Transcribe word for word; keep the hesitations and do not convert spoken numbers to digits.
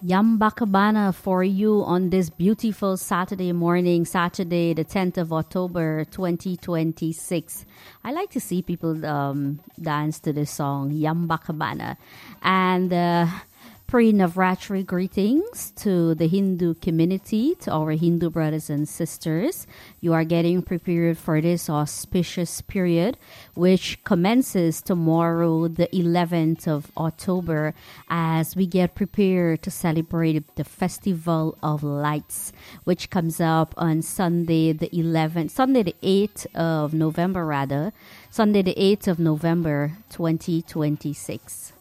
Yambakabana for you on this beautiful Saturday morning, Saturday, the tenth of October, twenty twenty-six. I like to see people um, dance to this song, Yambakabana. And uh, pre-Navratri greetings to the Hindu community, to our Hindu brothers and sisters. You are getting prepared for this auspicious period, which commences tomorrow, the eleventh of October, as we get prepared to celebrate the Festival of Lights, which comes up on Sunday, the eleventh, Sunday, the eighth of November, rather, Sunday, the eighth of November, twenty twenty-six.